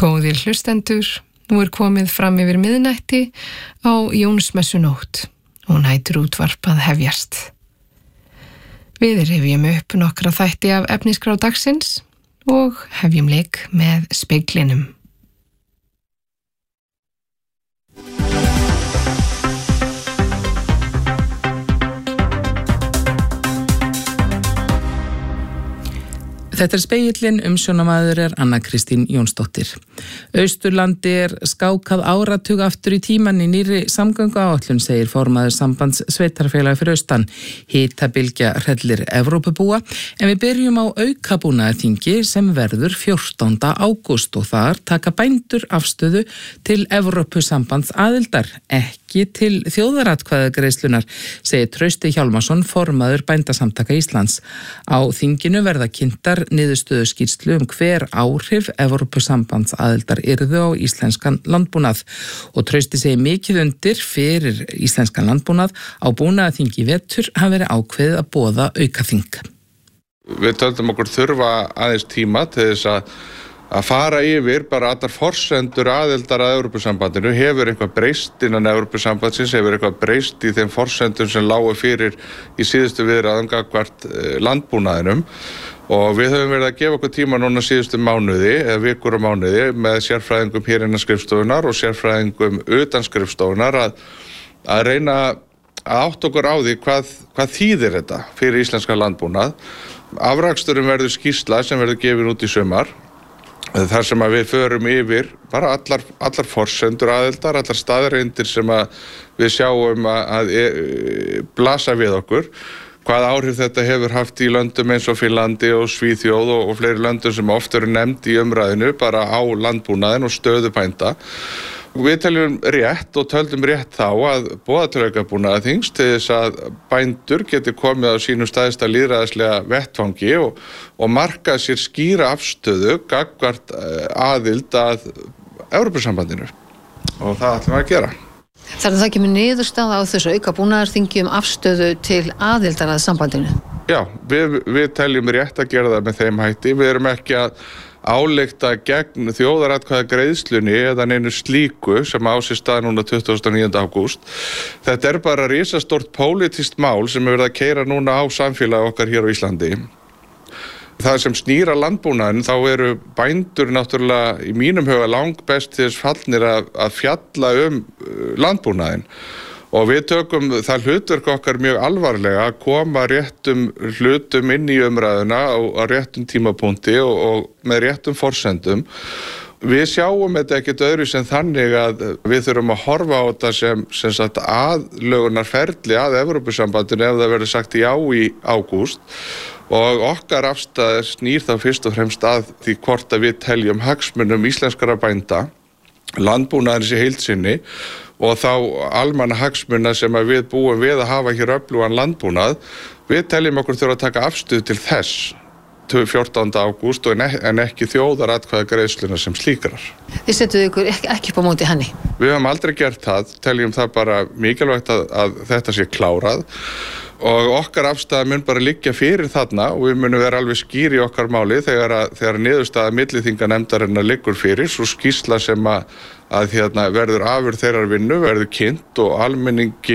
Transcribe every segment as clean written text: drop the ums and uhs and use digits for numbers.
Góðir hlustendur, nú komið fram yfir miðnætti á Jónsmessunótt og nætur útvarp að hefjast. Við rifjum upp nokkra þætti af efniskrá dagsins og hefjum leik með speglinum. Þetta spegillinn, umsjónamaður Anna Kristín Jónsdóttir. Austurlandi skákað áratug aftur í tíman í nýrri samgönguáætlun, segir formaður sambands sveitarfélaga fyrir austan. Hitabylgja hrellir Evrópubúa, en við byrjum á aukabúnaðarþingi sem verður 14. ágúst og þar taka bændur afstöðu til Evrópusambands aðildar, ekki til þjóðaratkvæðagreiðslunar, segir Trausti Hjálmarsson, formaður Bændasamtaka Íslands. Á þinginu verða kynntar niðurstöðu skýrslu hver áhrif Evrópusambands aðildar yrðu á íslenskan landbúnað og Trausti segir mikið undir fyrir íslenskan landbúnað á búnaðarþingi í vetur hafi verið ákveðið að boða aukaþing. Við töldum okkur þurfa aðeins tíma til þess að fara yfir bara allar forsendur aðildar að Evrópusambandinu. Hefur eitthvað breyst innan Evrópusambandsins, hefur eitthvað breyst í þeim forsendum sem lágu fyrir í síðustu viðræðum gagnvart landbúnaðinum. Og við höfum verið að gefa okkur tíma núna síðustu mánuði, eða vikur og mánuði, með sérfræðingum hér innan skrifstofunar og sérfræðingum utan skrifstofunar að reyna að átta okkur á því hvað þýðir þetta fyrir íslenska landbúnað. Afraksturinn verður skýrsla sem verður gefin út í sumar, þar sem að við förum yfir bara allar forsendur aðildar, allar staðreyndir sem að við sjáum að blasa við okkur. Hvað áhrif þetta hefur haft í löndum eins og Finnlandi og Svíþjóð og fleiri löndum sem oft eru nefnd í umræðinu bara á landbúnaðinn og stöðu bænda. Við teljum rétt og töldum rétt þá að boða til aukabúnaðarþings til þess að bændur geti komið á sínum stæðsta lýðræðislega vettvangi og marka sér skýra afstöðu gagnvart aðild að Evrópusambandinu og það ætlum við að gera. Þannig að það kemur niðurstaða á þessu aukabúnaðarþingi afstöðu til aðildar að sambandinu? Já, við teljum rétt að gera það með þeim hætti. Við erum ekki að álykta gegn þjóðaratkvæðagreiðslunni eða neinu slíku sem á sér stað núna 29. ágúst. Þetta bara risastórt pólitískt mál sem er verið að keyra núna á samfélagi okkar hér á Íslandi. Það sem snýra landbúnaðinn, þá eru bændur náttúrulega í mínum huga langbest til þess fallnir að fjalla landbúnaðinn. Og við tökum það hlutverk okkar mjög alvarlega að koma réttum hlutum inn í umræðuna á réttum tímapunkti og með réttum forsendum. Við sjáum þetta ekkert öðru sem þannig að við þurfum að horfa á þetta sem sagt aðlögunarferli að Evrópusambandinu ef það verður sagt já í ágúst. Og okkar afstæð snýr þá fyrst og fremst að því hvort að við teljum hagsmunum íslenskara bænda, landbúnaðarins í heild sinni og þá almanna hagsmuna sem að við búum við að hafa hér öflugan landbúnað. Við teljum okkur þurfa að taka afstöðu til þess 14. ágúst en ekki þjóðaratkvæðagreiðsluna sem slíkrar. Þið setjuðu ykkur ekki upp á móti henni? Við höfum aldrei gert það, teljum það bara mikilvægt að þetta sé klárað. Og okkar afstæða mun bara liggja fyrir þarna og við munum vera alveg skýr í okkar máli þegar niðurstaða milliþinganefndarinnar liggur fyrir, svo skýrsla sem að verður afur þeirrar vinnu, verður kynnt og almenningi,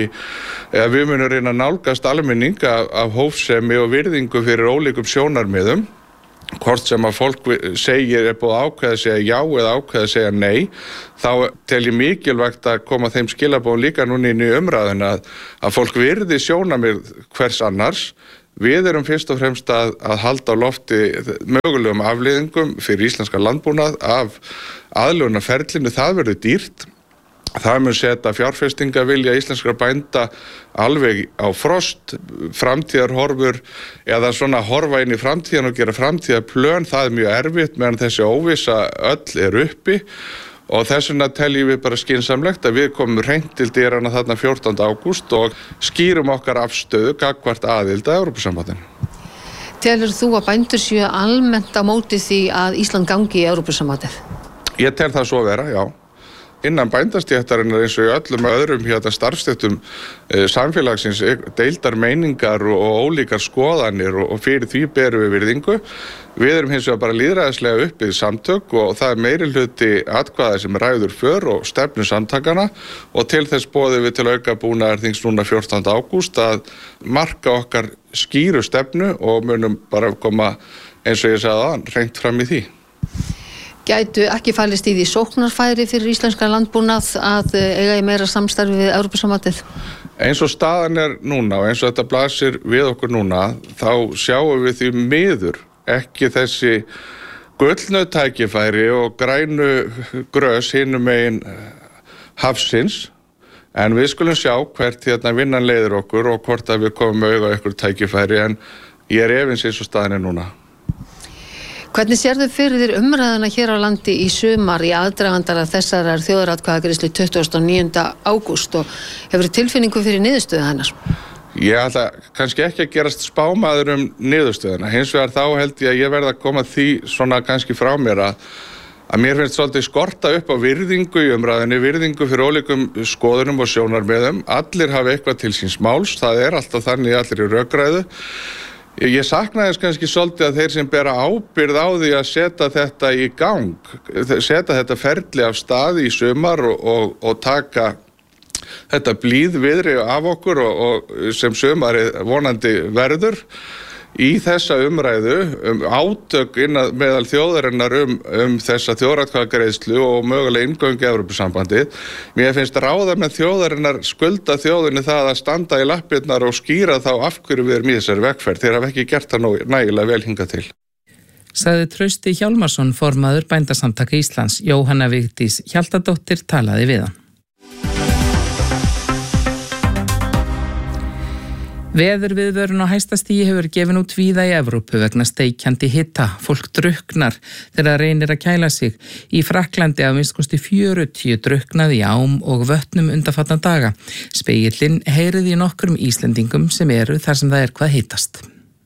við munum reyna að nálgast almenning af hófsemi og virðingu fyrir ólíkum sjónarmiðum. Hvort sem að fólk segir búið ákveða að segja já eða ákveða að segja nei, þá tel ég mikilvægt að koma þeim skilaboðum líka núna inn í umræðuna að fólk virði sjónarmið hvers annars. Við erum fyrst og fremst að halda á lofti mögulegum afleiðingum fyrir íslenska landbúnað af aðlögunarferlinu. Það verður dýrt. Það mun setja fjárfestingavilja íslenskra bænda alveg á frost, framtíðarhorfur eða svona horfa inn í framtíðan og gera framtíðarplön. Það mjög erfitt meðan þessi óvissa öll uppi og þess vegna teljum við bara skynsamlegt að við komum hreint til dyrana þarna 14. ágúst og skýrum okkar afstöðu gagnvart aðild að Evrópusambandinu. Telur þú að bændur séu almennt á móti því að Ísland gangi í Evrópusambandið? Ég tel það svo vera, já. innan bændastéttarinnar eins og í öllum öðrum starfstéttum samfélagsins deildar meiningar og ólíkar skoðanir og fyrir því berum við virðingu. Við erum hins vegar bara lýðræðislega uppið samtök og það er meirihluti atkvæða sem ræður för og stefnu samtakana og til þess boðum við til aukabúnaðarþings núna 14. ágúst að marka okkar skýru stefnu og munum bara koma, eins og ég sagði áðan, hreint fram í því. Gætu ekki fælist í því sóknarfæri fyrir íslenska landbúnað að eiga í meira samstarfi við Evrópusambandið? Eins og staðan er núna og eins og þetta blasir við okkur núna, þá sjáum við því miður ekki þessi gullnu tækifæri og grænu grös hinum megin hafsins, en við skulum sjá hvert vinnan leiðir okkur og hvort að við komum auga ykkur tækifæri, en ég er efins eins og staðan er núna. Hvernig sérðu fyrir þér umræðuna hér á landi í sumar í aðdragandar að þessarar þjóðaratkvæðagreiðslu 29. ágúst og hefur tilfinningu fyrir niðurstöðu hennar? Ég ætla kannski ekki að gerast spámaður niðurstöðuna. Hins vegar þá held ég að ég verð að koma því svona kannski frá mér að mér finnst svolítið skorta upp á virðingu í umræðinni, virðingu fyrir ólíkum skoðunum og sjónarmiðum. Allir hafa eitthvað til síns máls, það er alltaf þannig allir í rökræðu. Ég saknaði þess kannski svolítið að þeir sem bera ábyrgð á því að setja þetta í gang, setja þetta ferli af stað í sumar og taka þetta blíðviðri af okkur og sem sumarið vonandi verður í þessa umræðu átök meðal þjóðarinnar þessa þjóðaratkvæðagreiðslu og mögulega inngöngu í Evrópusambandið. Mér finnst ráðamenn þjóðarinnar skulda þjóðinni það að standa í lappirnar og skýra þá af hverju við erum í þessari vegferð. Þeir hafa ekki gert það nægilega vel hingað til. Sagði Trausti Hjálmarsson, formaður Bændasamtaka Íslands. Jóhanna Vigdís Hjaltadóttir talaði við hann. Veðurviðvörun á hæsta stigi hefur gefin út víða í Evrópu vegna steikjandi hita. Fólk drukknar þegar það reynir að kæla sig. Í Frakklandi að minnst kosti 40 drukknaði í ám og vötnum undanfarna daga. Spegillinn heyriði í nokkrum Íslendingum sem eru þar sem það er hvað hitast.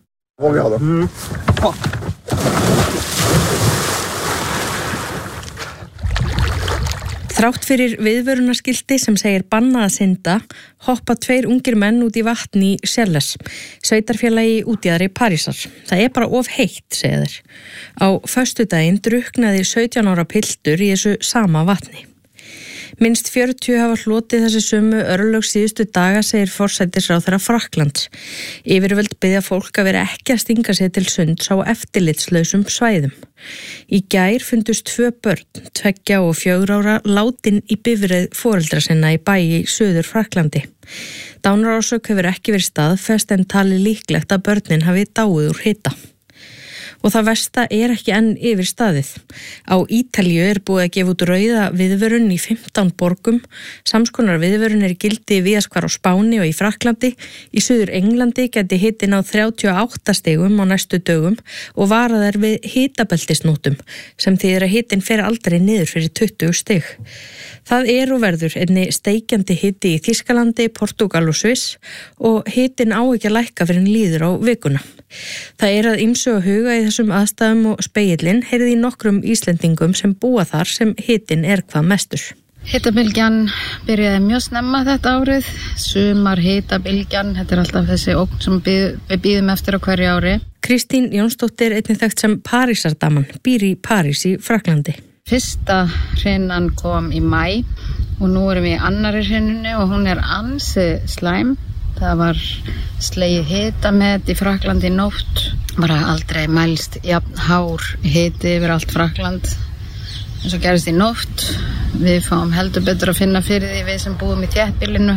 Þrátt fyrir viðvörunarskilti sem segir bannað að synda, hoppa 2 ungir menn út í vatn í Sjelles, sveitarfélagi útjaðri Parísar. Það er bara of heitt, segja þeir. Á föstudaginn drukknaði 17 ára piltur í þessu sama vatni. Minnst 40 hafa hlotið þessi sömu örlög síðustu daga, segir forsætisráðherra Frakklands. Yfirvöld biðja fólk að vera ekki að stinga sig til sunds á eftirlitslausum svæðum. Í gær fundust 2 börn, 2 og 4 ára, látin í bifreið foreldra sinna í bæ í Suður Frakklandi. Dánarorsök hefur ekki verið staðfest en talið líklegt að börnin hafi dáið úr hita. Og það versta er ekki enn yfir staðið. Á Ítalíu er búið að gefa út rauða viðvörun í 15 borgum. Samskonar viðvörun er í gildi víðast hvar á Spáni og í Frakklandi. Í Suður Englandi gæti hitinn á 38 stigum á næstu dögum og varað er við hitabeltisnótum sem þýðir að hitinn fer aldrei niður fyrir 20 stig. Það er og verður einni steikjandi hiti í Þýskalandi, Portúgal og Sviss og hitinn á ekki að lækka fyrir líður á vikuna. Það er að ýmsu að huga í þessum aðstæðum og spegillinn heyrði í nokkrum Íslendingum sem búa þar sem hitinn er hvað mestur. Hitabylgjan byrjaði mjög snemma þetta árið, sumar hitabylgjan, þetta er alltaf þessi ógn sem við bíðum eftir á hverju ári. Kristín Jónsdóttir, einnig þekkt sem Parísardaman, býr í París í Frakklandi. Fyrsta hreinan kom í maí og nú erum við í annari hreinunni og hún er ansi slæm. Það var slegið hitamet í Frakklandi í nótt. Bara aldrei mælst jafn hár hiti yfir allt Frakkland eins og gerist í nótt. Við fáum heldur betur að finna fyrir því við sem búum í þéttbýlinu.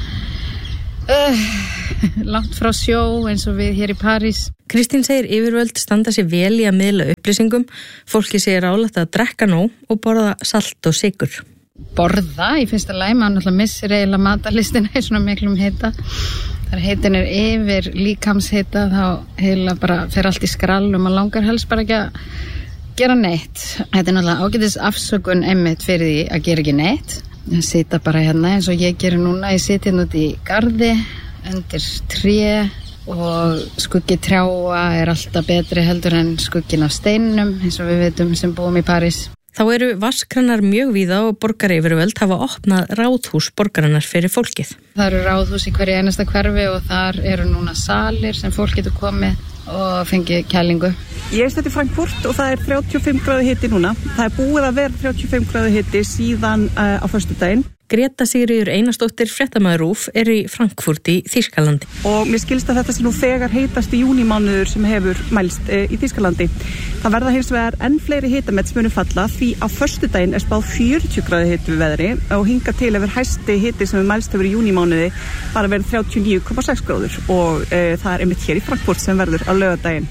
Langt frá sjó eins og við hér í París. Kristín segir yfirvöld standa sér vel í að miðla upplýsingum. Fólki segir ráðlegt að drekka nóg og borða salt og sykur. Borða í fyrsta lagi, maður náttúrulega missir eiginlega matalistina í svona miklum hita. Þegar hitin er yfir líkamshita þá heila bara fer allt í skrall og maður langar helst bara ekki að gera neitt. Þetta er náttúrulega ágætis afsökun einmitt fyrir því að gera ekki neitt. Ég sita bara hérna eins og ég gerir núna, ég siti hérna út í garði undir tré og skuggi trjáa er alltaf betri heldur en skuggin af steinum eins og við veitum sem búum í París. Þá eru vatnskranar mjög víða og borgaryfirvöld hafa opnað ráðhús borgarinnar fyrir fólkið. Það eru ráðhús í hverju einasta hverfi og þar eru núna salir sem fólk getur komið og fengið kælingu. Ég stætti í Frankfurt og það 35 gráðu hiti núna. Það búið að vera 35 gráðu hiti síðan á föstudaginn. Greta Sigríður Einarsdóttir, fréttamaður RÚV, í Frankfurt í Þýskalandi. Og mér skilst að þetta sé nú þegar heitasti júnímánuður sem hefur mælst í Þýskalandi. Það verða hins vegar enn fleiri hitamett sem munu falla því á föstudaginn spáð 40 gráðu hiti við veðri og hingað til hefur hæsti hiti sem mælst hefur í júnímánuði bara verið 39,6 gráður og það einmitt hér í Frankfurt sem verður á laugardaginn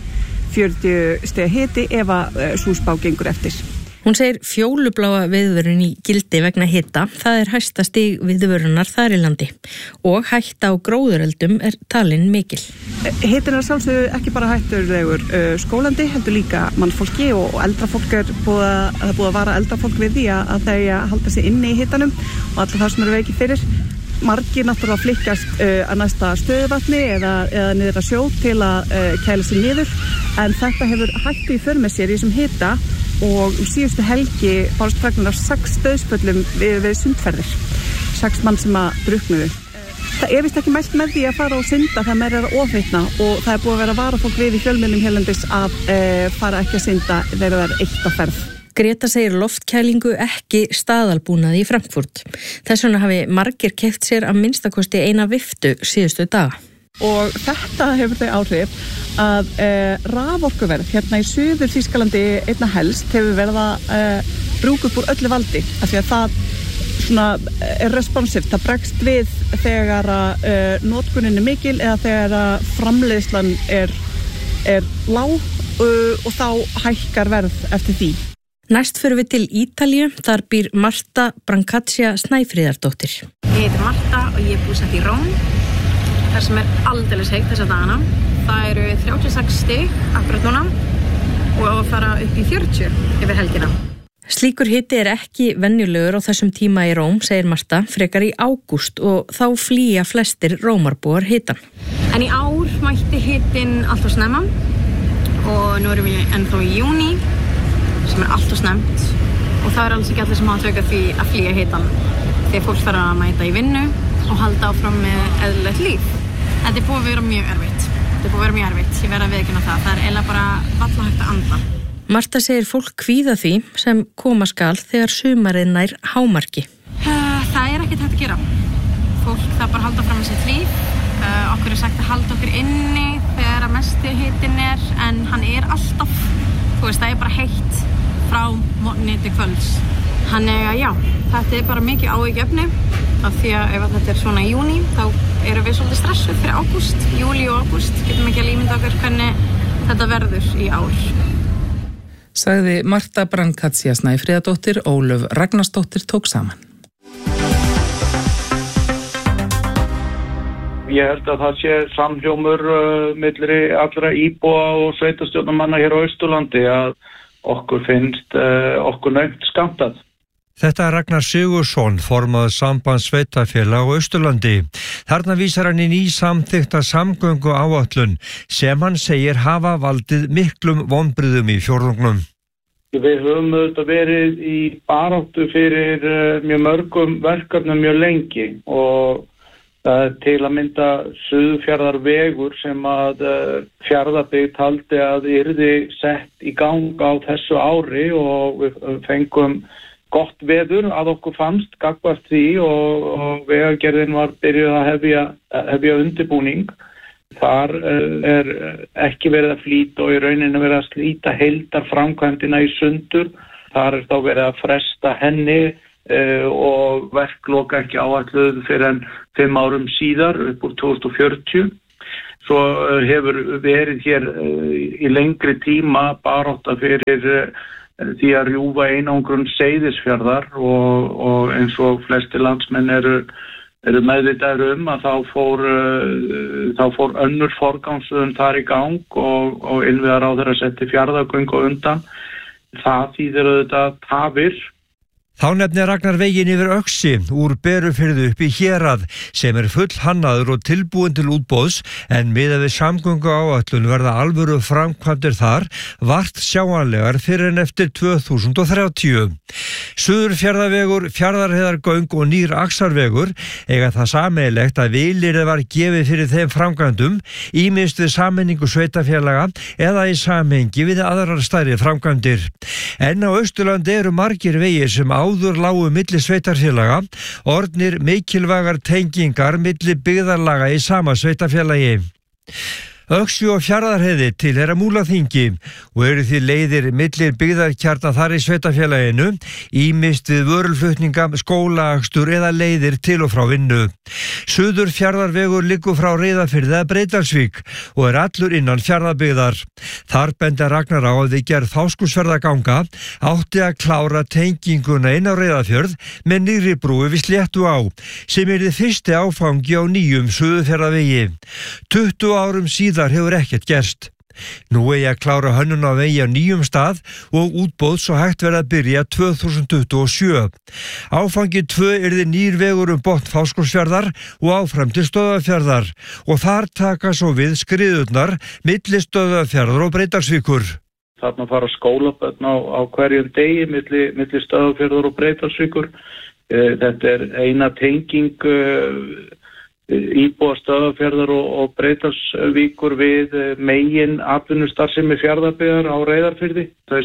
40 stiga hiti ef að sú spá gengur eftir. Hún segir fjólubláa viðvörun í gildi vegna hita, það hæsta stig viðvörunar þar í landi og hætta á gróðureldum talin mikil. Hitin sjálfsögðu ekki bara hættulegur skólandi, heldur líka mannfólki og eldra fólk búið að vara eldra fólk við því að þau halda sig inni í hitanum og alla það sem eru veikir fyrir. Margir náttúrulega flykkast að næsta stöðuvatni eða niður að sjó til að kæla sig niður en þetta hefur hættu í för með sér í þessum hita og síðustu helgi bárust fregnir af 6 dauðsföllum við sundferðir. 6 mann sem að drukknuðu. Það víst ekki mælt með því að fara og synda þegar maður að ofhitna og það búið að vera að vara fólk við í fjölmiðlum hérlendis að fara ekki að synda þegar það eitt á ferð. Greta segir loftkælingu ekki staðalbúnaði í Frankfurt. Þess vegna hafi margir keypt sér að minnstakosti eina viftu síðustu daga. Og þetta hefur þau áhrif að raforkuverð hérna í Suður Þýskalandi einna helst hefur verið að brúka upp úr öllu valdi af því að það svona responsivt, það bregst við þegar notkunin mikil eða þegar framleiðslan er lág og þá hækkar verð eftir því. Næst förum við til Ítalíu, þar býr Marta Brancaccia Snæfríðardóttir. Ég heiti Marta og ég búsett í Róm, þar sem aldeilis heitt þessa dagana. Það eru 36 stig akkurat núna og á að fara upp í 40 yfir helgina. Slíkur hiti ekki venjulegur á þessum tíma í Róm, segir Marta, frekar í ágúst og þá flýja flestir Rómarbúar hitan. En í ár mætti hitin alltaf snemma og nú erum við ennþá í júní sem alltaf snemmt og það alls ekki allir sem hafa tök því að flýja hitan þegar fólk þarf að mæta í vinnu og halda áfram með eðlilegt líf. En þetta búið að vera mjög erfitt. Ég verð að viðurkenna það. Það eiginlega bara varla hægt að anda. Marta segir fólk kvíða því sem koma skal þegar sumarið nær hámarki. Það ekkert hægt að gera. Fólk það bara halda fram með sitt líf. Okkur sagt að halda okkur inni þegar að mesti hitin en hann alltaf. Þú veist, það bara heitt frá morgni til kvölds. Þannig að já, þetta bara mikið áhyggjuefni af því að ef þetta svona í júní þá erum við svolítið stressuð fyrir ágúst, júlí og ágúst. Getum ekki að ímynda okkur hvernig þetta verður í ár. Sagði Marta Brancaccia Snæfríðardóttir, Ólöf Ragnarsdóttir tók saman. Ég held að það sé samhljómur milli allra íbúa og sveitarstjórnarmanna hér á Austurlandi að okkur finnst okkur naumt skammtað. Þetta Ragnar Sigurðsson, formaður sambands sveitarfélaga á Austurlandi. Þarna vísar hann í nýsamþykkta samgönguáætlun sem hann segir hafa valdið miklum vonbrigðum í fjórðungnum. Við höfum auðvitað verið í baráttu fyrir mjög mörgum verkefnum mjög lengi og til að mynda Suðurfjarðarvegur sem að Fjarðabyggð taldi að yrði sett í gang á þessu ári og við fengum gott veður að okkur fannst gagnvart því og vegagerðin var byrjuð að hefja undirbúning. Þar ekki verið að flýta og í rauninni verið að slíta heildarframkvæmdina í sundur. Þar þá verið að fresta henni og verklok ekki áætluð fyrir en 5 árum síðar upp úr 2040. Svo hefur verið hér í lengri tíma barátta fyrir því að rjúfa einangrun Seyðisfjarðar og eins og flesti landsmenn eru meðvitaðir að þá fór önnur forgangsröðun þar í gang og innviðaráðherra setti Fjarðargöng á undan. Það þýðir auðvitað tafir. Þá nefnir Ragnar veginn yfir Öxi úr Berufirði upp í Hérað sem full hannaður og tilbúin til útboðs en miðað við samgönguáætlun verða alvöru framkvæmdir þar vart sjáanlegar fyrr en eftir 2030. Suðurfjarðavegur, Fjarðarheiðargöng og nýr Axarvegur eiga það sameiginlegt að vilyrði var gefið fyrir þeim framkvæmdum ýmist við sameiningu sveitarfélaga eða í samhengi við aðrar stærri framkvæmdir. En á Austurlandi eru margir vegir sem áður lágu milli sveitarfélaga, orðnir mikilvægar tengingar milli byggðarlaga í sama sveitarfélagi. Öxi og Fjarðarheiði tilheyra Múlaþingi og eru því leiðir millir byggðarkjarna þar í sveitarfélaginu, ýmist við vöruflutninga, skólaakstur eða leiðir til og frá vinnu. Suðurfjarðarvegur liggur frá Reyðarfirði að Breiðdalsvík og allur innan Fjarðarbyggðar. Þar benda Ragnar á að við gerð Fáskrúðsfjarðarganga átti að klára tenginguna inn á Reyðarfjörð með nýrri brúi við Sléttuá, sem yrði fyrsti áfangi á nýjum Suðurfjarðarvegi. 20 árum síðar hefur ekkert gerst. Nú eigi að klára hönnun á vegi á nýjum stað og útboð svo hægt verið að byrja 2027. Áfangi 2 yrði nýr vegur botn Fáskrúðsfjarðar og áfram til Stöðvarfjarðar og þar taka svo við skriðurnar milli Stöðvarfjarðar og Breiðdalsvíkur. Þarna fara skólabörn á hverjum degi milli Stöðvarfjarðar og Breiðdalsvíkur. Þetta eina tenging íbúa Stöðvarfjarðar og Breiðdalsvíkur við megin atvinnustarfsemi Fjarðarbyggðar á Reyðarfirði. Þau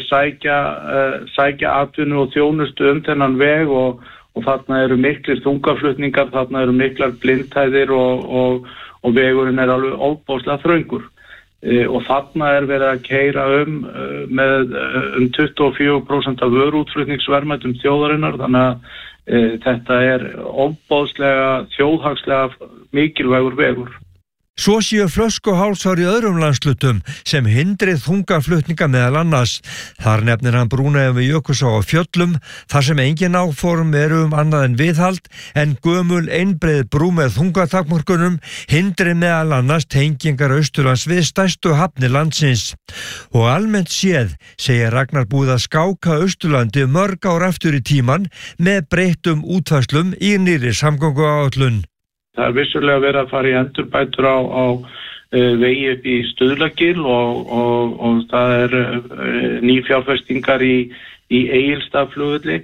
sækja atvinnu og þjónustu þennan veg og þarna eru miklir þungaflutningar, þarna eru miklar blindhæðir og vegurinn alveg ofboðslega þröngur. Og þarna verið að keyra með 24% af vöruútflutningsverðmætum þjóðarinnar, þannig að þetta ofboðslega þjóðhagslega mikilvægur vegur. Svo séu flöskuhálsar í öðrum landslutum sem hindrið þungaflutninga meðal annars. Þar nefnir hann brúna við Jökulsá á Fjöllum, þar sem engin áform eru annað en viðhald, en gömul einbreið brú með þungatakmörkunum hindrið meðal annars tengingar Austurlands við stærstu hafnir landsins. Og almennt séð, segir Ragnar, búið að skáka Austurlandi mörg ár aftur í tíman með breyttum útfærslum í nýrri samgönguáætlun. Það vissulega verið að fara í endurbætur á vegi upp í Stuðlagil og það ný fjárfestingar í Egilsstaðaflugvelli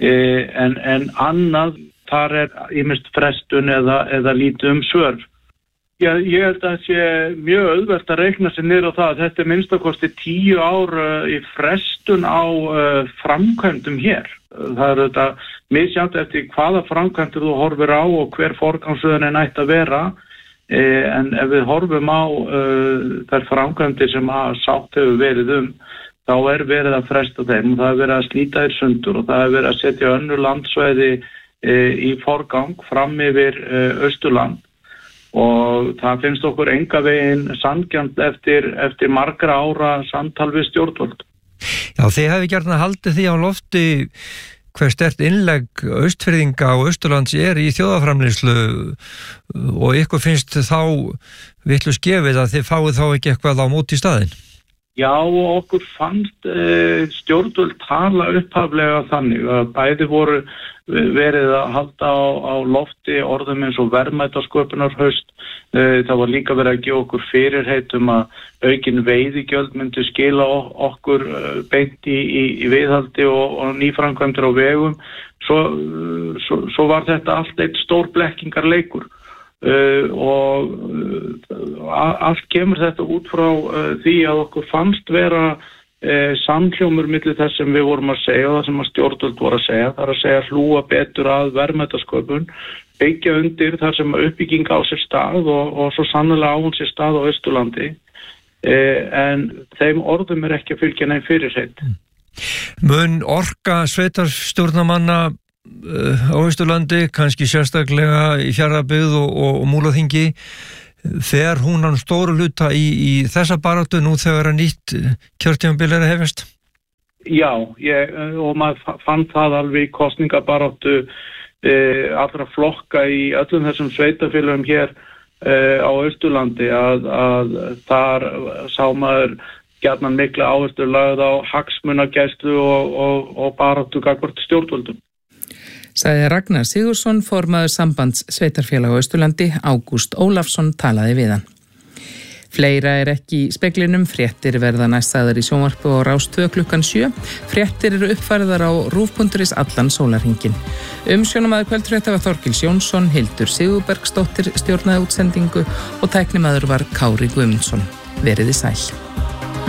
en annað þar ýmist frestun eða lítið svör. Ég held að það sé mjög auðvelt að reikna sig niður á það að þetta minnstakosti 10 ár í frestun á framkvæmdum hér. Það þetta misjafnt eftir hvaða framkvæmdur þú horfir á og hver forgangsröðunin ætti að vera, en ef við horfum á þær framkvæmdir sem sátt hefur verið þá verið að fresta þeim og það verið að slíta þér sundur og það verið að setja önnur landsvæði í forgang fram yfir Austurland. Og það finnst okkur enga veginn sanngjarnt eftir margra ára samtal við stjórnvöld. Já, þið hefði gjarna haldið því á lofti hver sterkt innlegg Austfirðinga og Austurlands í þjóðarframleiðslu og ykkur finnst þá vitlu skefið að þið fáið þá ekki eitthvað á móti í staðinn? Já, og okkur fannst stjórnvöld tala upphaflega þannig að bæði voru verið að halda á lofti orðum eins og verðmætasköpunarhaust. Það var líka verið að gefa okkur fyrirheit að aukin veiðigjöld myndi skila okkur beint í viðhaldi og nýframkvæmdir á vegum. Svo var þetta allt eitt stór blekkingarleikur. Og allt kemur þetta út frá því að okkur fannst vera samhljómur milli þess sem við vorum að segja og það sem að stjórnvöld voru að segja. Það er að segja hlúa betur að verðmætasköpun, byggja undir þar sem uppbygging á sér stað og svo sannlega á hún sér stað á Austurlandi, en þeim orðum ekki að fylgja neinn fyrirheit. Mun orka sveitarstjórnarmanna á Austurlandi, kannski sérstaklega í Fjarðarbyggð og Múlaþingi, fer hún á stóru hluta í þessa baráttu nú þegar nýtt kjörtímabil að hefjast? Já, og maður fann það alveg í kosningabaráttu allra flokka í öllum þessum sveitarfélögum hér á Austurlandi að þar sá maður gjarnan mikla áherslu lagð á hagsmunagæslu og baráttu gagnvart stjórnvöldum. Sagði Ragnar Sigurðsson, formaður sambands sveitarfélaga á Austurlandi. Ágúst Ólafsson talaði við hann. Fleira ekki í speglinum, fréttir verða næst sagðar í sjónvarpi og Rás 2 klukkan 7. Fréttir eru uppfærðar á rúv.is allan sólarhringinn. Umsjónamaður kvöldfrétta var Þorkils Jónsson, Hildur Sigurbergsdóttir stjórnaði útsendingu og tæknimaður var Kári Guðmundsson. Veriði sæl.